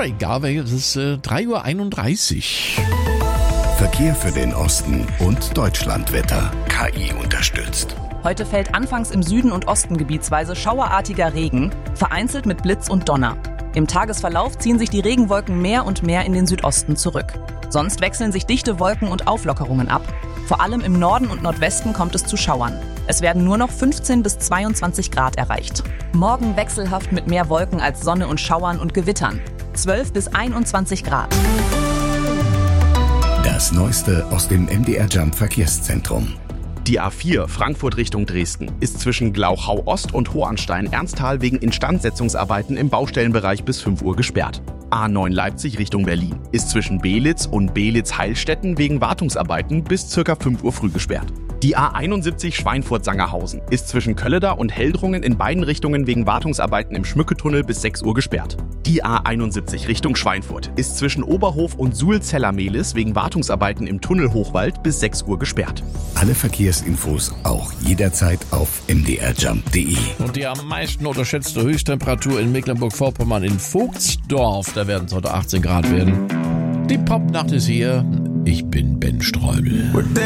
egal welches, es ist 3:31 Uhr. Verkehr für den Osten und Deutschlandwetter. KI unterstützt. Heute fällt anfangs im Süden und Osten gebietsweise schauerartiger Regen, vereinzelt mit Blitz und Donner. Im Tagesverlauf ziehen sich die Regenwolken mehr und mehr in den Südosten zurück. Sonst wechseln sich dichte Wolken und Auflockerungen ab. Vor allem im Norden und Nordwesten kommt es zu Schauern. Es werden nur noch 15 bis 22 Grad erreicht. Morgen wechselhaft mit mehr Wolken als Sonne und Schauern und Gewittern. 12 bis 21 Grad. Das Neueste aus dem MDR Jump Verkehrszentrum. Die A4 Frankfurt Richtung Dresden ist zwischen Glauchau Ost und Hohenstein-Ernsthal wegen Instandsetzungsarbeiten im Baustellenbereich bis 5 Uhr gesperrt. A9 Leipzig Richtung Berlin ist zwischen Belitz und Belitz-Heilstätten wegen Wartungsarbeiten bis ca. 5 Uhr früh gesperrt. Die A71 Schweinfurt-Sangerhausen ist zwischen Kölleda und Heldrungen in beiden Richtungen wegen Wartungsarbeiten im Schmücketunnel bis 6 Uhr gesperrt. Die A71 Richtung Schweinfurt ist zwischen Oberhof und Suhl-Zeller-Mehlis wegen Wartungsarbeiten im Tunnel Hochwald bis 6 Uhr gesperrt. Alle Verkehrsinfos auch jederzeit auf mdrjump.de. Und die am meisten unterschätzte Höchsttemperatur in Mecklenburg-Vorpommern in Vogtsdorf, da werden es heute 18 Grad werden. Die Popnacht ist hier. Ich bin Ben Streubel.